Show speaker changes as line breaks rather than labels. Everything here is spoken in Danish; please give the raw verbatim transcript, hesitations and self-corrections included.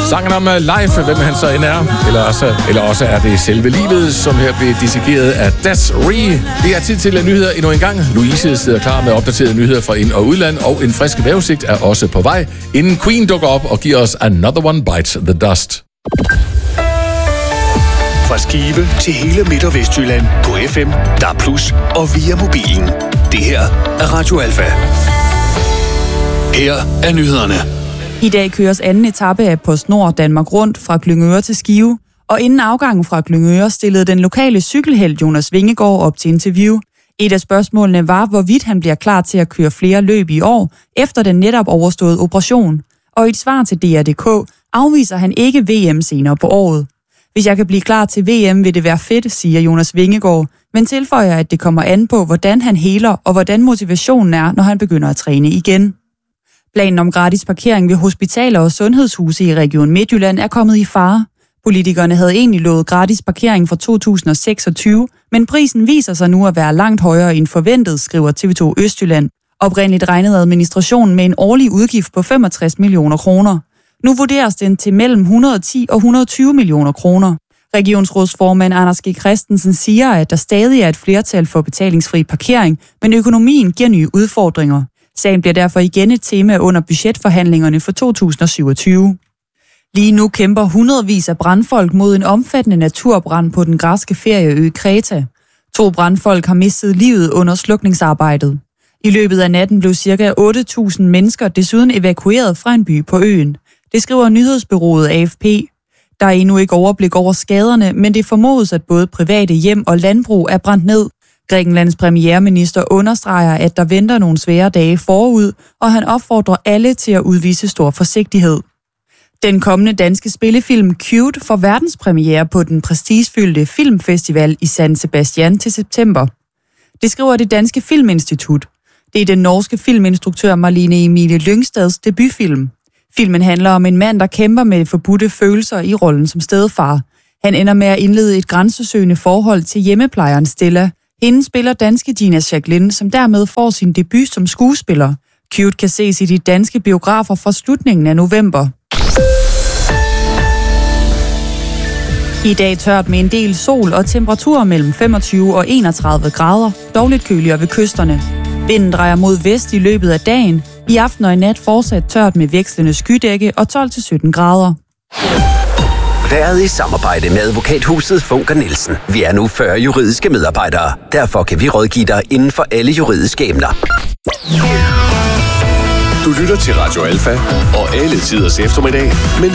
Sangen om live, hvem han så end er. Eller også, eller også er det selve livet, som her bliver dissekeret af Das Re. Det er tid til nyheder endnu en gang. Louise sidder klar med opdaterede nyheder fra ind- og udland, og en frisk vejrudsigt er også på vej, inden Queen dukker op og giver os Another One Bites the Dust.
Fra Skive til hele Midt- og Vestjylland på F M, D A B plus, og via mobilen. Det her er Radio Alfa. Her er nyhederne.
I dag køres anden etape af PostNord Danmark rundt fra Glyngøre til Skive, og inden afgangen fra Glyngøre stillede den lokale cykelhelt Jonas Vingegaard op til interview. Et af spørgsmålene var, hvorvidt han bliver klar til at køre flere løb i år, efter den netop overståede operation. Og i et svar til D R punktum D K afviser han ikke V M senere på året. Hvis jeg kan blive klar til V M, vil det være fedt, siger Jonas Vingegaard, men tilføjer, at det kommer an på, hvordan han heler og hvordan motivationen er, når han begynder at træne igen. Planen om gratis parkering ved hospitaler og sundhedshuse i Region Midtjylland er kommet i fare. Politikerne havde egentlig lovet gratis parkering for to tusind og seksogtyve, men prisen viser sig nu at være langt højere end forventet, skriver T V to Østjylland. Oprindeligt regnede administrationen med en årlig udgift på femogtres millioner kroner. Nu vurderes den til mellem et hundrede og ti og et hundrede og tyve millioner kroner. Regionsrådsformand Anders G. Christensen siger, at der stadig er et flertal for betalingsfri parkering, men økonomien giver nye udfordringer. Sagen bliver derfor igen et tema under budgetforhandlingerne for to tusind og syvogtyve. Lige nu kæmper hundredvis af brandfolk mod en omfattende naturbrand på den græske ferieø Kreta. To brandfolk har mistet livet under slukningsarbejdet. I løbet af natten blev ca. otte tusind mennesker desuden evakueret fra en by på øen. Det skriver nyhedsbureauet A F P. Der er endnu ikke overblik over skaderne, men det formodes, at både private hjem og landbrug er brændt ned. Grækenlands premierminister understreger, at der venter nogle svære dage forud, og han opfordrer alle til at udvise stor forsigtighed. Den kommende danske spillefilm Cute får verdenspremiere på den prestigefyldte filmfestival i San Sebastian til september. Det skriver det danske filminstitut. Det er den norske filminstruktør Marlene Emilie Lyngstads debutfilm. Filmen handler om en mand, der kæmper med forbudte følelser i rollen som stedfar. Han ender med at indlede et grænsesøgende forhold til hjemmeplejeren Stella. Hende spiller danske Gina Jacqueline, som dermed får sin debut som skuespiller. Cute kan ses i de danske biografer fra slutningen af november. I dag tørt med en del sol og temperaturer mellem femogtyve og enogtredive grader, dog lidt køligere ved kysterne. Vinden drejer mod vest i løbet af dagen. I aften og i nat fortsat tørt med vekslende skydække og tolv til sytten grader.
Været i samarbejde med advokathuset Funker Nielsen. Vi er nu fyrre juridiske medarbejdere. Derfor kan vi rådgive dig inden for alle juridiske emner.
Du lytter til Radio Alfa og alle tiders eftermiddag med